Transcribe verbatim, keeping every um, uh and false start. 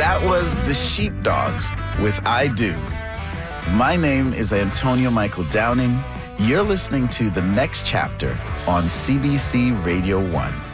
That was The Sheepdogs with I Do. My name is Antonio Michael Downing. You're listening to The Next Chapter on C B C Radio one.